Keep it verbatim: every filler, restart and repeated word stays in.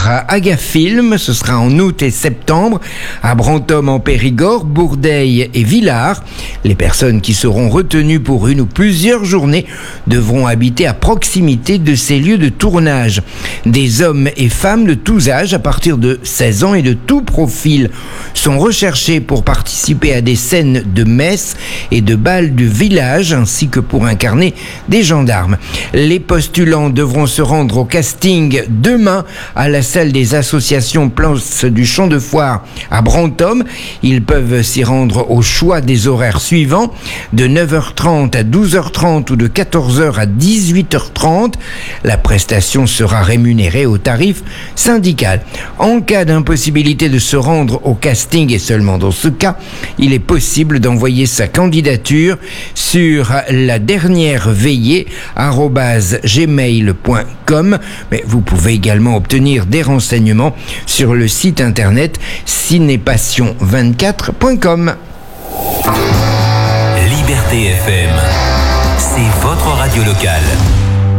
par Agafilm. Ce sera en août et septembre à Brantôme en Périgord, Bourdeil et Villars. Les personnes qui seront retenues pour une ou plusieurs journées devront habiter à proximité de ces lieux de tournage. Des hommes et femmes de tous âges, à partir de seize ans et de tout profil, sont recherchés pour participer à des scènes de messe et de bal du village, ainsi que pour incarner des gendarmes. Les postulants devront se rendre au casting demain à la salle des associations Place du Champ de Foire à Brantôme. Ils peuvent s'y rendre au choix des horaires suivants, de neuf heures trente à douze heures trente ou de quatorze heures à dix-huit heures trente. La prestation sera rémunérée au tarif syndical. En cas d'impossibilité de se rendre au casting, et seulement dans ce cas, il est possible d'envoyer sa candidature sur la dernière veillée arobase gmail point com. Mais vous pouvez également obtenir des renseignements sur le site internet cinépassion vingt-quatre point com. Liberté F M, c'est votre radio locale.